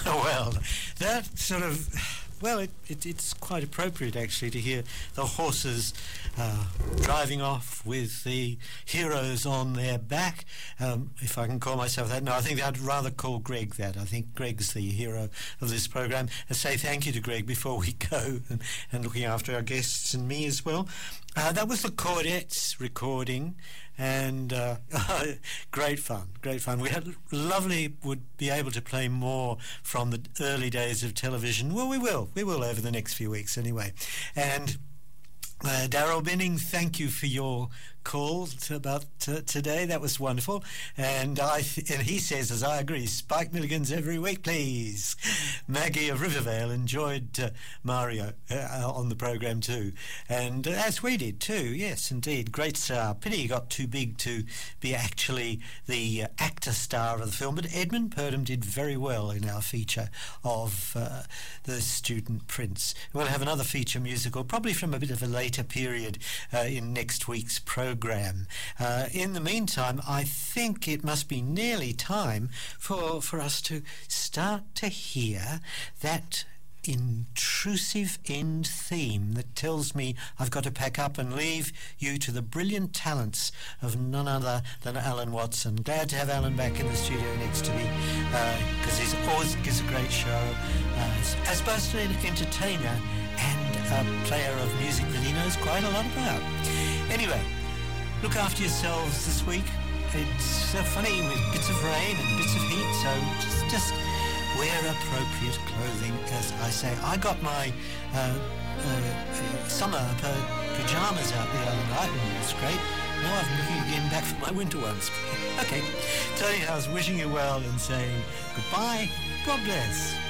Well, that sort of... Well, it's quite appropriate, actually, to hear the horses driving off with the heroes on their back, if I can call myself that. No, I think I'd rather call Greg that. I think Greg's the hero of this program. And say thank you to Greg before we go, and looking after our guests and me as well. That was the Chordettes recording, and great fun. We had lovely, would be able to play more from the early days of television. Well, we will over the next few weeks anyway. And Daryl Benning, thank you for your call about today. That was wonderful. And he says, as I agree, Spike Milligan's every week, please. Maggie of Rivervale enjoyed Mario on the program too. And as we did too, yes, indeed. Great star. Pity he got too big to be actually the actor star of the film. But Edmund Purdom did very well in our feature of The Student Prince. We'll have another feature musical, probably from a bit of a later period in next week's program. In the meantime, I think it must be nearly time for us to start to hear that intrusive end theme that tells me I've got to pack up and leave you to the brilliant talents of none other than Alan Watson. Glad to have Alan back in the studio next to me, because he always gives a great show as both an entertainer and a player of music that he knows quite a lot about. Anyway, look after yourselves this week. It's funny with bits of rain and bits of heat, so just wear appropriate clothing, as I say. I got my summer pyjamas out the other night, and it's great. Now I'm looking again back for my winter ones. Okay, Tony House wishing you well and saying goodbye, God bless.